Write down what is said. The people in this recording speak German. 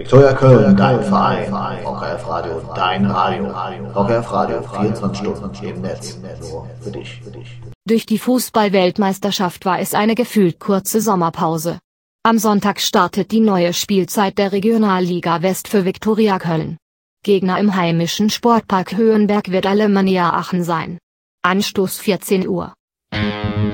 Viktoria Köln, dein Verein. VKF Radio, dein Radio. VKF Radio, 24 Stunden im Netz. Nur für dich. Durch die Fußball-Weltmeisterschaft war es eine gefühlt kurze Sommerpause. Am Sonntag startet die neue Spielzeit der Regionalliga West für Viktoria Köln. Gegner im heimischen Sportpark Höhenberg wird Alemannia Aachen sein. Anstoß 14 Uhr.